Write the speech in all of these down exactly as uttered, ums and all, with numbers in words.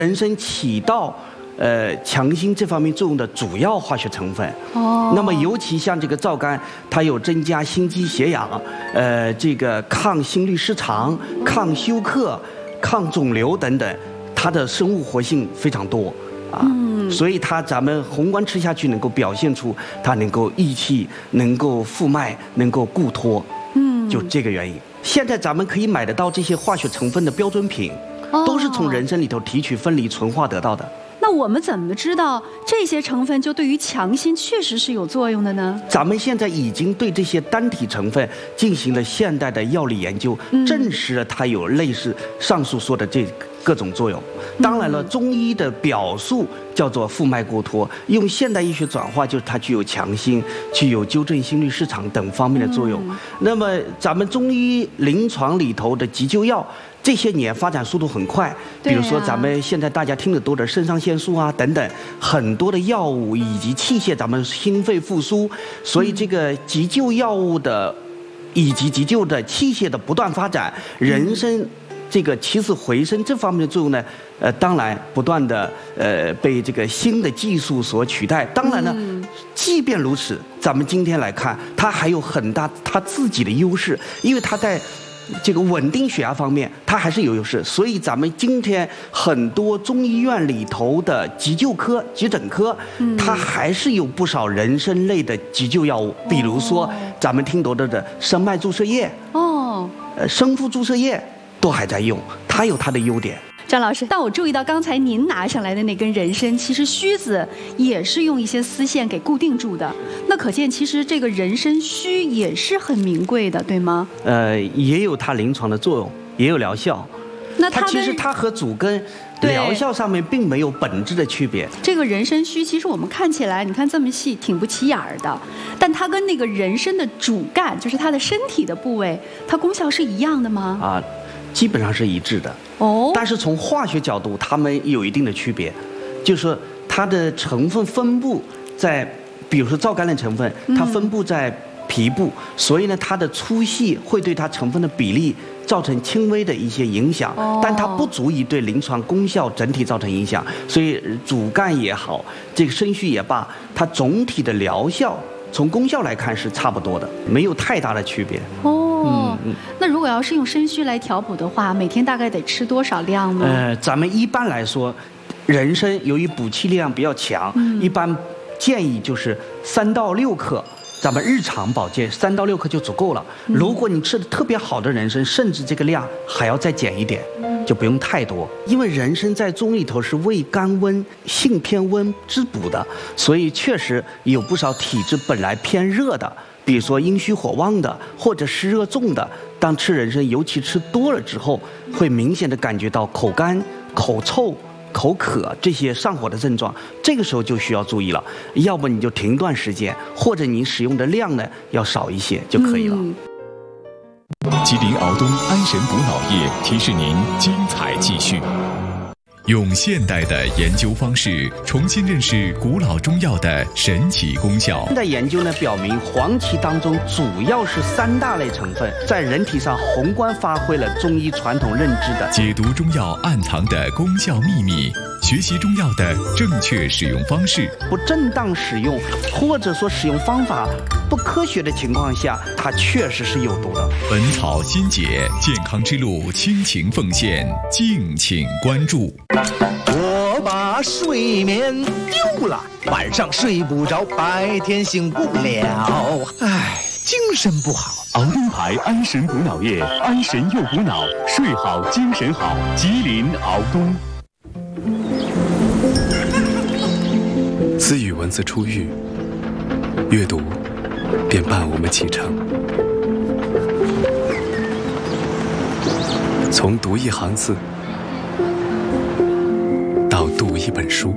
人参起到呃强心这方面作用的主要化学成分。 哦。 那么尤其像这个皂苷，它有增加心肌血氧，呃，这个抗心律失常、抗休克、抗肿瘤等等，它的生物活性非常多啊。嗯。所以它咱们宏观吃下去，能够表现出它能够益气、能够复脉、能够固脱。嗯。就这个原因。现在咱们可以买得到这些化学成分的标准品，都是从人参里头提取、分离、纯化得到的。 那我们怎么知道这些成分就对于强心确实是有作用的呢？ 咱们现在已经对这些单体成分进行了现代的药理研究，嗯、证实了它有类似上述说的这各种作用。当然了，中医的表述叫做复脉固脱，用现代医学转化就是它具有强心、具有纠正心律失常等方面的作用。嗯、那么咱们中医临床里头的急救药，这些年发展速度很快，比如说咱们现在大家听得多的肾上腺素啊等等，很多的药物以及器械，咱们心肺复苏，所以这个急救药物的以及急救的器械的不断发展，人参这个起死回生这方面的作用呢，呃，当然不断的呃被这个新的技术所取代。当然呢，即便如此，咱们今天来看，它还有很大它自己的优势，因为它在这个稳定血压方面，它还是有优势。所以咱们今天很多中医院里头的急救科、急诊科，它还是有不少人参类的急救药物，比如说咱们听得到的生脉注射液，哦，呃，生附注射液都还在用，它有它的优点。 张老师，但我注意到刚才您拿上来的那根人参，其实须子也是用一些丝线给固定住的。那可见，其实这个人参须也是很名贵的，对吗？ 呃，也有它临床的作用，也有疗效。 那它其实它和主根疗效上面并没有本质的区别。 这个人参须，其实我们看起来，你看这么细，挺不起眼儿的，但它跟那个人参的主干，就是它的身体的部位，它功效是一样的吗？ 啊。基本上是一致的哦，但是从化学角度，它们有一定的区别，就是说它的成分分布在，比如说皂苷类成分，它分布在皮部，嗯、所以呢，它的粗细会对它成分的比例造成轻微的一些影响，哦、但它不足以对临床功效整体造成影响。所以主干也好，这个参须也罢，它总体的疗效从功效来看是差不多的，没有太大的区别。 哦。嗯嗯，那如果要是用参须来调补的话，每天大概得吃多少量呢？ 呃，咱们一般来说，人参由于补气力量比较强，嗯、一般建议就是三到六克。咱们日常保健三到六克就足够了。嗯、如果你吃的特别好的人参，甚至这个量还要再减一点，嗯、就不用太多。因为人参在中医里头是味甘温、性偏温滋补的，所以确实有不少体质本来偏热的。比如说阴虚火旺的，或者湿热重的，当吃人参，尤其吃多了之后，会明显的感觉到口干、口臭、口渴这些上火的症状，这个时候就需要注意了。要不你就停一段时间，或者你使用的量呢要少一些就可以了。嗯、 吉林敖东安神补脑液提示您精彩继续。用现代的研究方式重新认识古老中药的神奇功效。 现代研究呢表明，黄芪当中主要是三大类成分，在人体上宏观发挥了中医传统认知的解读中药暗藏的功效秘密，学习中药的正确使用方式。 不正当使用或者说使用方法不科学的情况下，它确实是有毒的。 本草新解，健康之路倾情奉献，敬请关注。 我把睡眠丢了，晚上睡不着，白天醒不了，唉，精神不好。 敖东牌安神补脑液，安神又补脑，睡好精神好。吉林敖东。 自与文字初遇，阅读便伴我们启程。从读一行字到读一本书，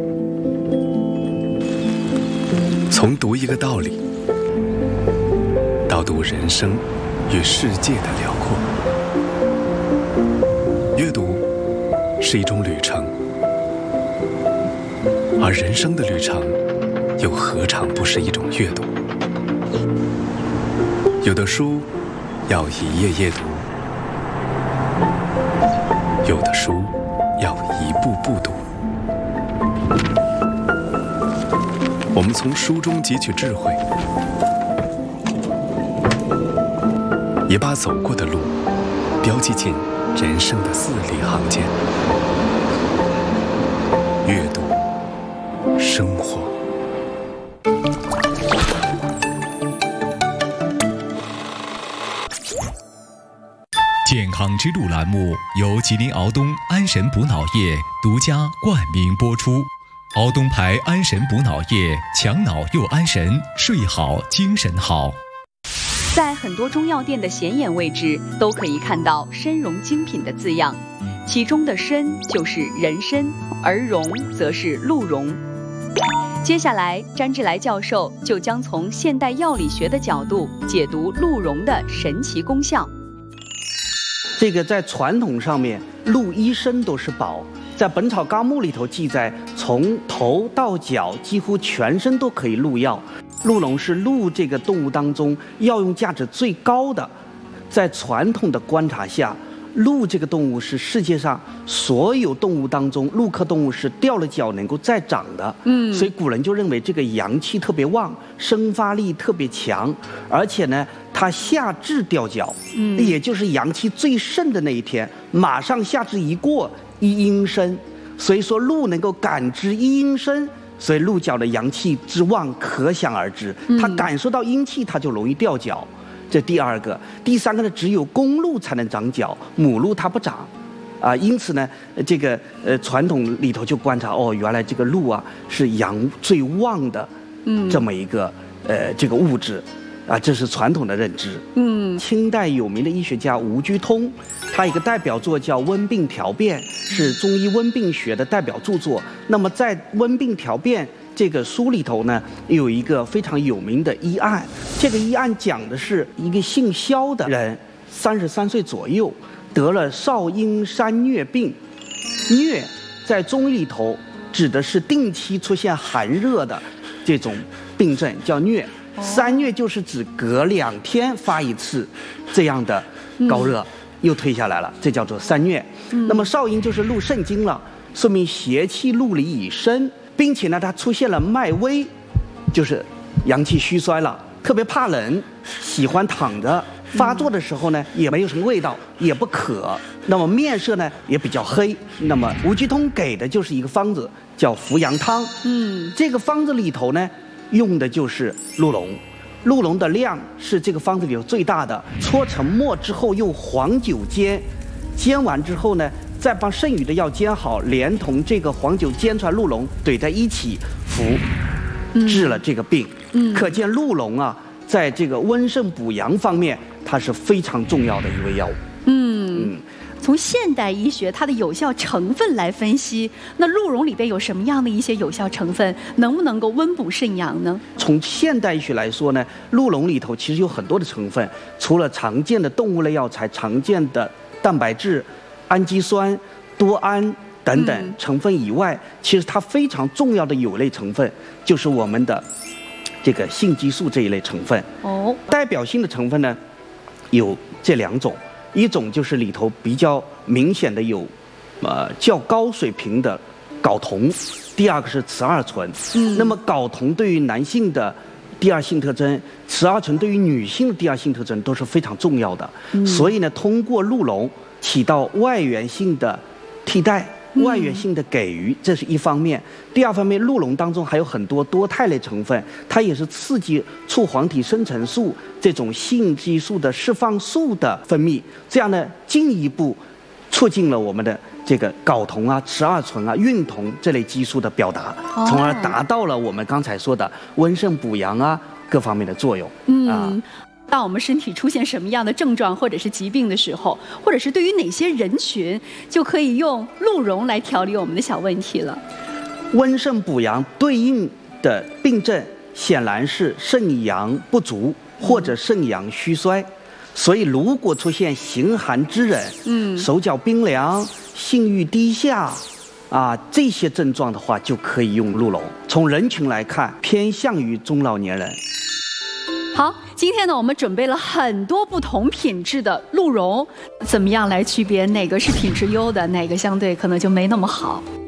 从读一个道理到读人生与世界的辽阔。阅读是一种旅程，而人生的旅程又何尝不是一种阅读？有的书要一页页读，有的书要一一步步读。我们从书中汲取智慧，也把走过的路标记进人生的字里行间。阅读，生活。 健康之路栏目由吉林敖东安神补脑液独家冠名播出。敖东牌安神补脑液，强脑又安神，睡好精神好。 在很多中药店的显眼位置都可以看到参茸精品的字样，其中的参就是人参，而茸则是鹿茸。接下来，詹志来教授就将从现代药理学的角度解读鹿茸的神奇功效。 这个在传统上面，鹿一身都是宝。在《本草纲目》里头记载，从头到脚几乎全身都可以入药。鹿茸是鹿这个动物当中药用价值最高的。在传统的观察下，鹿这个动物是世界上所有动物当中，鹿科动物是掉了角能够再长的。嗯，所以古人就认为这个阳气特别旺，生发力特别强，而且呢，它夏至掉角，嗯，也就是阳气最盛的那一天，马上夏至一过，一阴生，所以说鹿能够感知一阴生。所以鹿角的阳气之旺可想而知，它感受到阴气，它就容易掉角。这第二个，第三个呢，只有公鹿才能长角，母鹿它不长，啊，因此呢，这个呃传统里头就观察，哦，原来这个鹿啊是阳最旺的，这么一个、嗯、呃这个物质，啊，这是传统的认知。嗯，清代有名的医学家吴鞠通，他一个代表作叫《温病调变》，是中医温病学的代表著作。那么在《温病调变》这个书里头呢，有一个非常有名的医案。这个医案讲的是一个姓萧的人，三十三岁左右，得了少阴山疟病。疟在中医里头指的是定期出现寒热的这种病症，叫疟。三疟就是指隔两天发一次这样的高热，又退下来了，这叫做三疟。那么少阴就是入肾经了，说明邪气入里已深，并且呢，它出现了脉微，就是阳气虚衰了，特别怕冷，喜欢躺着。发作的时候呢，也没有什么味道，也不渴，那么面色呢也比较黑。那么吴鞠通给的就是一个方子，叫扶阳汤。嗯，这个方子里头呢，用的就是鹿茸。鹿茸的量是这个方子里头最大的，搓成末之后用黄酒煎，煎完之后呢，再把剩余的药煎好，连同这个黄酒煎出来鹿茸怼在一起服，治了这个病。嗯，可见鹿茸啊，在这个温肾补阳方面，它是非常重要的一味药物。 嗯。嗯，从现代医学它的有效成分来分析，那鹿茸里边有什么样的一些有效成分，能不能够温补肾阳呢？ 从现代医学来说呢，鹿茸里头其实有很多的成分，除了常见的动物类药材、常见的蛋白质、氨基酸、多胺等等成分以外，嗯、其实它非常重要的有类成分就是我们的这个性激素这一类成分。哦，代表性的成分呢有这两种。一种就是里头比较明显的有，呃较高水平的睾酮，第二个是雌二醇。嗯，那么睾酮对于男性的第二性特征，雌二醇对于女性的第二性特征都是非常重要的。嗯，所以呢，通过鹿茸起到外源性的替代。外源性的给予，这是一方面。第二方面，鹿茸当中还有很多多肽类成分，它也是刺激促黄体生成素这种性激素的释放素的分泌，这样呢，进一步促进了我们的这个睾酮啊、雌二醇啊、孕酮这类激素的表达，从而达到了我们刚才说的温肾补阳啊各方面的作用。嗯啊。 当我们身体出现什么样的症状或者是疾病的时候，或者是对于哪些人群，就可以用鹿茸来调理我们的小问题了。 温肾补阳对应的病症显然是肾阳不足或者肾阳虚衰，所以如果出现形寒之人，嗯，手脚冰凉、性欲低下啊这些症状的话，就可以用鹿茸。从人群来看，偏向于中老年人。 好， 今天呢，我们准备了很多不同品质的鹿茸，怎么样来区别哪个是品质优的，哪个相对可能就没那么好？